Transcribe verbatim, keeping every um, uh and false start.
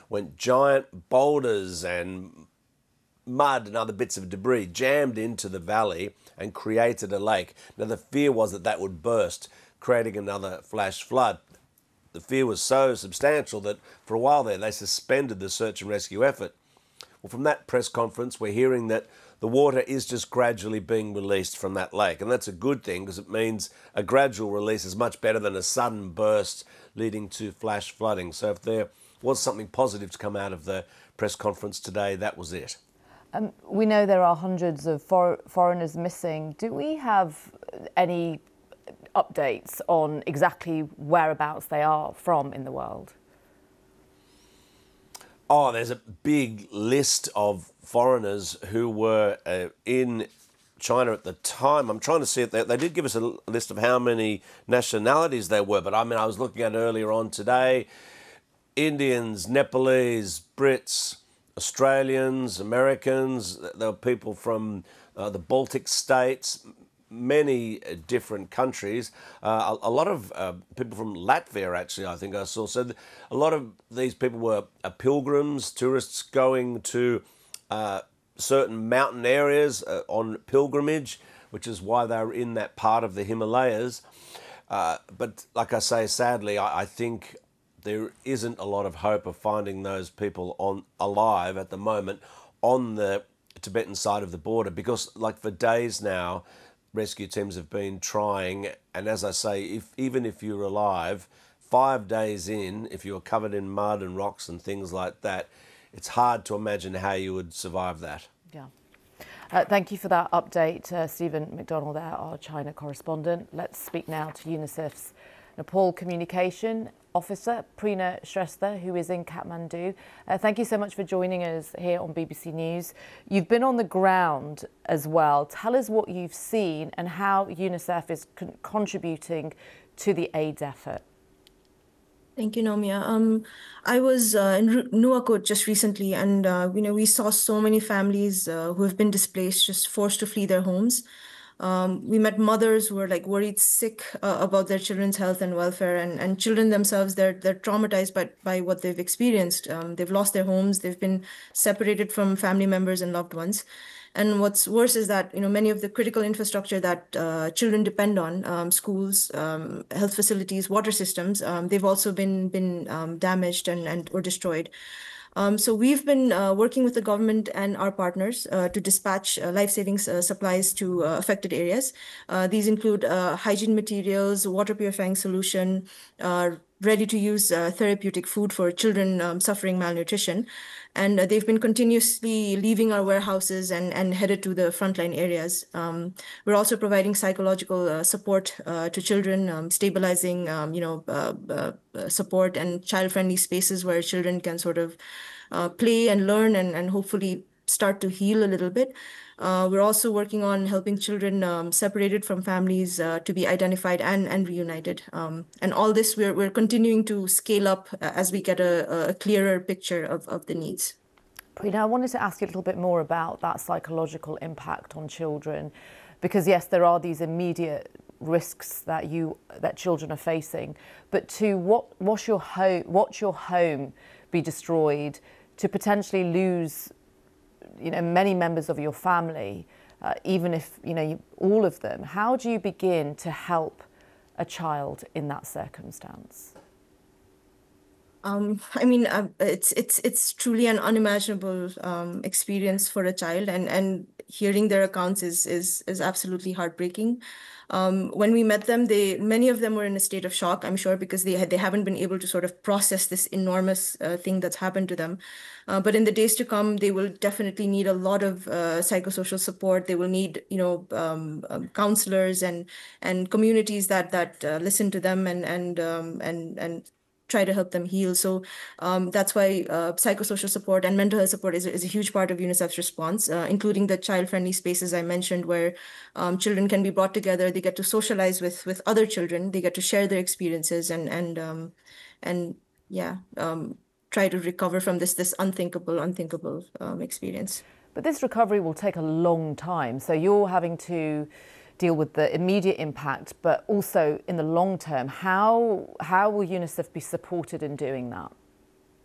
when giant boulders and mud and other bits of debris jammed into the valley and created a lake. Now, the fear was that that would burst, creating another flash flood. The fear was so substantial that for a while there, they suspended the search and rescue effort. Well, from that press conference, we're hearing that the water is just gradually being released from that lake. And that's a good thing because it means a gradual release is much better than a sudden burst leading to flash flooding. So if there was something positive to come out of the press conference today, that was it. Um, we know there are hundreds of for foreigners missing. Do we have any updates on exactly whereabouts they are from in the world? Oh, there's a big list of foreigners who were uh, in China at the time. I'm trying to see it. They, they did give us a list of how many nationalities there were, but I mean, I was looking at it earlier on today. Indians, Nepalese, Brits, Australians, Americans. There were people from uh, the Baltic states, many different countries. Uh, a, a lot of uh, people from Latvia, actually, I think I saw. So a lot of these people were uh, pilgrims, tourists going to uh, certain mountain areas uh, on pilgrimage, which is why they were in that part of the Himalayas. Uh, but like I say, sadly, I, I think there isn't a lot of hope of finding those people on alive at the moment on the Tibetan side of the border, because like for days now, rescue teams have been trying, and as I say, if even if you're alive, five days in, if you're covered in mud and rocks and things like that, it's hard to imagine how you would survive that. Yeah. Uh, thank you for that update, uh, Stephen McDonald, there, our China correspondent. Let's speak now to UNICEF's Nepal Communication Officer, Preena Shrestha, who is in Kathmandu. Uh, thank you so much for joining us here on B B C News. You've been on the ground as well. Tell us what you've seen and how UNICEF is con contributing to the AIDS effort. Thank you, Nomia. Um, I was uh, in Nuwakot just recently, and uh, you know, we saw so many families uh, who have been displaced, just forced to flee their homes. Um, we met mothers who were like worried sick uh, about their children's health and welfare, and, and children themselves, they're, they're traumatized by, by what they've experienced. Um, they've lost their homes, they've been separated from family members and loved ones. And what's worse is that, you know, many of the critical infrastructure that uh, children depend on, um, schools, um, health facilities, water systems, um, they've also been, been um, damaged and, and or destroyed. Um, so we've been uh, working with the government and our partners uh, to dispatch uh, life-saving uh, supplies to uh, affected areas. Uh, these include uh, hygiene materials, water purifying solution, uh, ready-to-use uh, therapeutic food for children um, suffering malnutrition. And uh, they've been continuously leaving our warehouses and, and headed to the frontline areas. Um, we're also providing psychological uh, support uh, to children, um, stabilizing, um, you know, uh, uh, support and child-friendly spaces where children can sort of uh, play and learn and, and hopefully start to heal a little bit. Uh, we're also working on helping children um, separated from families uh, to be identified and, and reunited. Um, and all this, we're, we're continuing to scale up as we get a, a clearer picture of, of the needs. Preena, I wanted to ask you a little bit more about that psychological impact on children, because yes, there are these immediate risks that you that children are facing, but to what watch your home watch your home be destroyed, to potentially lose, you know, many members of your family, uh, even if, you know, you, all of them. How do you begin to help a child in that circumstance? Um, I mean, uh, it's it's it's truly an unimaginable um, experience for a child, and and hearing their accounts is is is absolutely heartbreaking. Um, when we met them, they many of them were in a state of shock, I'm sure, because they had they haven't been able to sort of process this enormous uh, thing that's happened to them. Uh, but in the days to come, they will definitely need a lot of uh, psychosocial support. They will need, you know, um, um, counselors and and communities that that uh, listen to them and and um, and and. try to help them heal. So um, that's why uh, psychosocial support and mental health support is, is a huge part of UNICEF's response, uh, including the child-friendly spaces I mentioned, where um, children can be brought together. They get to socialize with with other children. They get to share their experiences and and um, and yeah, um, try to recover from this this unthinkable, unthinkable um, experience. But this recovery will take a long time. So you're having to deal with the immediate impact, but also in the long term. How, how will UNICEF be supported in doing that?